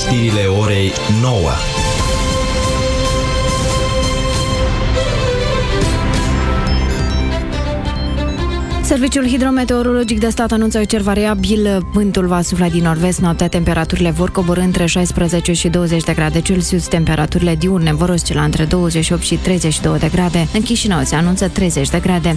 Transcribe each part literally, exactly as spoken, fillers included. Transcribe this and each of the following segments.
Știrile orei nouă. Serviciul hidrometeorologic de stat anunță cer variabil, vântul va sufla din nord-vest, noaptea temperaturile vor coborî între șaisprezece și douăzeci de grade Celsius, temperaturile diurne vor oscila între douăzeci și opt și treizeci și doi de grade, în Chișinău se anunță treizeci de grade.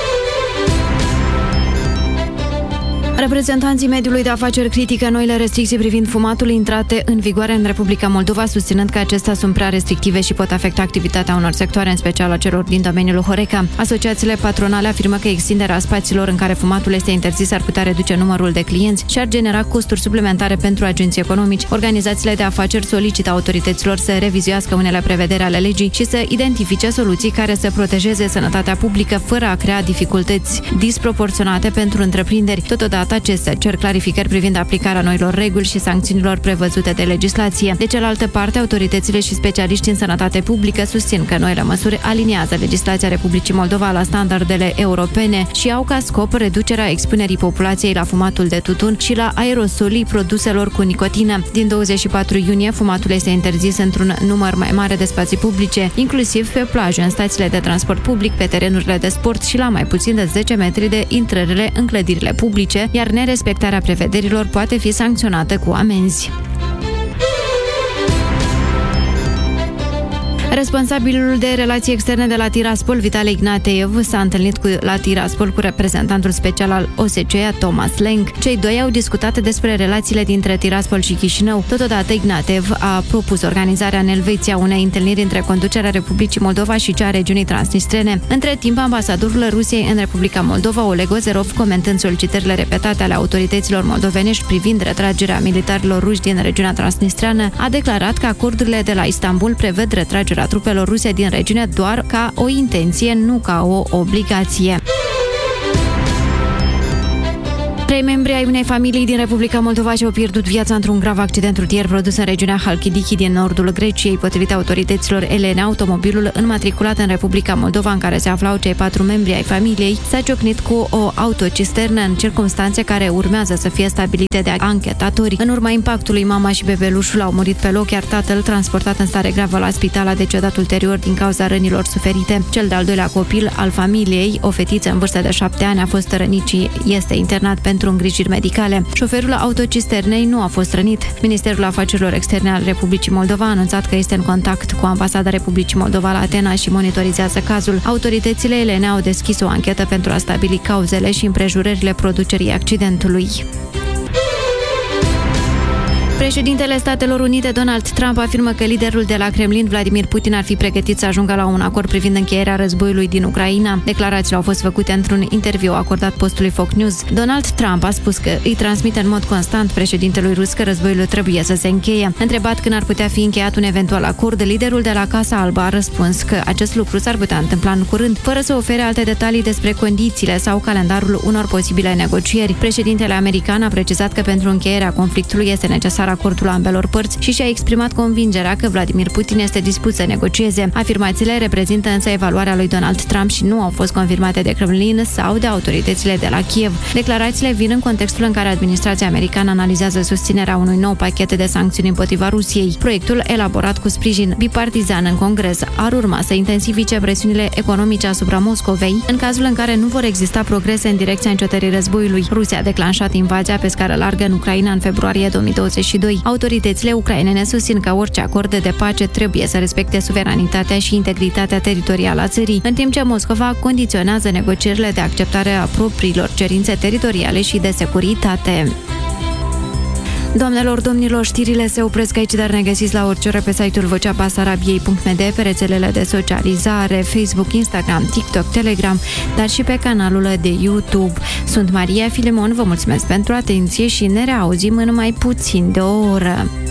Reprezentanții mediului de afaceri critică noile restricții privind fumatul intrate în vigoare în Republica Moldova, susținând că acestea sunt prea restrictive și pot afecta activitatea unor sectoare, în special a celor din domeniul Horeca. Asociațiile patronale afirmă că extinderea spațiilor în care fumatul este interzis ar putea reduce numărul de clienți și ar genera costuri suplimentare pentru agenții economici. Organizațiile de afaceri solicită autorităților să revizuiască unele prevederi ale legii și să identifice soluții care să protejeze sănătatea publică fără a crea dificultăți disproporționate pentru întreprinderi. Totodată, acestea cer clarificări privind aplicarea noilor reguli și sancțiunilor prevăzute de legislație. De cealaltă parte, autoritățile și specialiștii în sănătate publică susțin că noile măsuri aliniază legislația Republicii Moldova la standardele europene și au ca scop reducerea expunerii populației la fumatul de tutun și la aerosolii produselor cu nicotină. Din douăzeci și patru iunie, fumatul este interzis într-un număr mai mare de spații publice, inclusiv pe plaje, în stațiile de transport public, pe terenurile de sport și la mai puțin de zece metri de intrările în clădirile publice, iar nerespectarea prevederilor poate fi sancționată cu amenzi. Responsabilul de relații externe de la Tiraspol, Vitali Ignateev, s-a întâlnit cu, la Tiraspol cu reprezentantul special al O S C E, Thomas Lenk. Cei doi au discutat despre relațiile dintre Tiraspol și Chișinău. Totodată, Ignateev a propus organizarea în Elveția unei întâlniri între conducerea Republicii Moldova și cea a regiunii transnistrene. Între timp, ambasadorul Rusiei în Republica Moldova, Oleg Ozerov, comentând solicitările repetate ale autorităților moldovenești privind retragerea militarilor ruși din regiunea transnistreană, a declarat că acordurile de la Istanbul prevăd retragerea trupelor ruse din regiune doar ca o intenție, nu ca o obligație. Trei membri ai unei familii din Republica Moldova și-au pierdut viața într-un grav accident rutier produs în regiunea Halkidiki din nordul Greciei. Potrivit autorităților elene, automobilul înmatriculat în Republica Moldova, în care se aflau cei patru membri ai familiei, s-a ciocnit cu o autocisternă în circumstanțe care urmează să fie stabilite de anchetatori. În urma impactului, mama și bebelușul au murit pe loc, iar tatăl, transportat în stare gravă la spital, a decedat ulterior din cauza rănilor suferite. Cel de-al doilea copil al familiei, o fetiță în vârstă de șapte ani, a fost rănit și este internat pentru îngrijiri medicale. Șoferul autocisternei nu a fost rănit. Ministerul Afacerilor Externe al Republicii Moldova a anunțat că este în contact cu Ambasada Republicii Moldova la Atena și monitorizează cazul. Autoritățile elene au deschis o anchetă pentru a stabili cauzele și împrejurările producerii accidentului. Președintele Statelor Unite, Donald Trump, afirmă că liderul de la Kremlin, Vladimir Putin, ar fi pregătit să ajungă la un acord privind încheierea războiului din Ucraina. Declarațiile au fost făcute într-un interviu acordat postului Fox News. Donald Trump a spus că îi transmite în mod constant președintelui rus că războiul trebuie să se încheie. Întrebat când ar putea fi încheiat un eventual acord, liderul de la Casa Albă a răspuns că acest lucru s-ar putea întâmpla în curând, fără să ofere alte detalii despre condițiile sau calendarul unor posibile negocieri. Președintele american a precizat că pentru încheierea conflictului este necesar acordul ambelor părți și și-a exprimat convingerea că Vladimir Putin este dispus să negocieze. Afirmațiile reprezintă însă evaluarea lui Donald Trump și nu au fost confirmate de Kremlin sau de autoritățile de la Kiev. Declarațiile vin în contextul în care administrația americană analizează susținerea unui nou pachet de sancțiuni împotriva Rusiei. Proiectul, elaborat cu sprijin bipartizan în Congres, ar urma să intensifice presiunile economice asupra Moscovei în cazul în care nu vor exista progrese în direcția încetării războiului. Rusia a declanșat invazia pe scară largă în Ucraina în februarie două mii douăzeci și doi. Autoritățile ucrainene susțin că orice acord de pace trebuie să respecte suveranitatea și integritatea teritorială a țării, în timp ce Moscova condiționează negocierile de acceptare a propriilor cerințe teritoriale și de securitate. Doamnelor, domnilor, știrile se opresc aici, dar ne găsiți la orice oră pe site-ul vocea basarabiei punct m d, pe rețelele de socializare, Facebook, Instagram, TikTok, Telegram, dar și pe canalul de YouTube. Sunt Maria Filimon, vă mulțumesc pentru atenție și ne reauzim în mai puțin de o oră.